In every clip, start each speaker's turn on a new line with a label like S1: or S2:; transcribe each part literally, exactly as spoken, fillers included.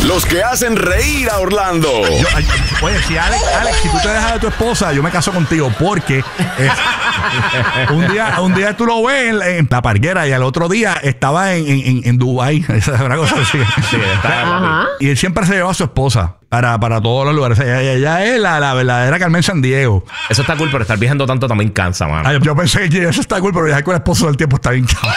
S1: Los que hacen reír a Orlando.
S2: Yo, ay, oye, si Alex, Alex, si tú te dejas de tu esposa, yo me caso contigo porque eh, un día un día tú lo ves en, en la parguera y al otro día estaba en, en, en Dubái. Esa es una cosa así.
S3: Sí, está.
S2: Y él siempre se lleva a su esposa para, para todos los lugares. Ella, ella es la, la verdadera Carmen Sandiego.
S3: Eso está cool, pero estar viajando tanto también cansa, mano.
S2: Ay, yo pensé que eso está cool, pero viajar con el esposo del tiempo está bien cabrón.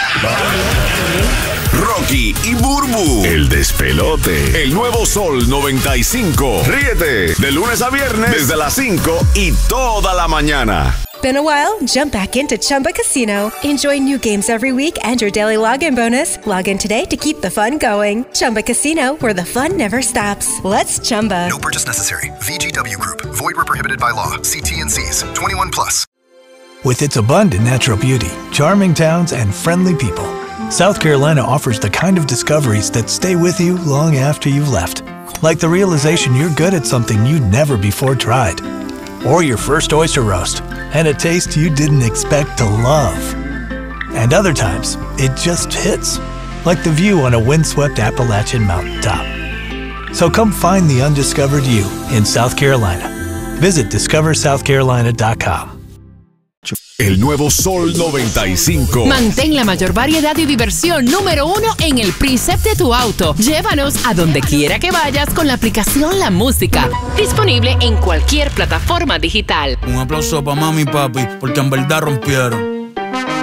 S1: Rocky y Burbu, el despelote. El nuevo Sol noventa y cinco. Ríete de lunes a viernes desde las cinco y toda la mañana.
S4: Been a while? Jump back into Chumba Casino. Enjoy new games every week and your daily login bonus. Log in today to keep the fun going. Chumba Casino, where the fun never stops. Let's Chumba.
S5: No purchase necessary. V G W Group. Void where prohibited by law. See T and C's. twenty-one plus.
S6: With its abundant natural beauty, charming towns, and friendly people, South Carolina offers the kind of discoveries that stay with you long after you've left. Like the realization you're good at something you'd never before tried. Or your first oyster roast, and a taste you didn't expect to love. And other times, it just hits. Like the view on a windswept Appalachian mountaintop. So come find the undiscovered you in South Carolina. Visit discover south carolina dot com.
S1: El nuevo Sol noventa y cinco.
S7: Mantén la mayor variedad y diversión número uno en el preset de tu auto. Llévanos a donde quiera que vayas con la aplicación La Música. Disponible en cualquier plataforma digital.
S8: Un aplauso para mami y papi, porque en verdad rompieron.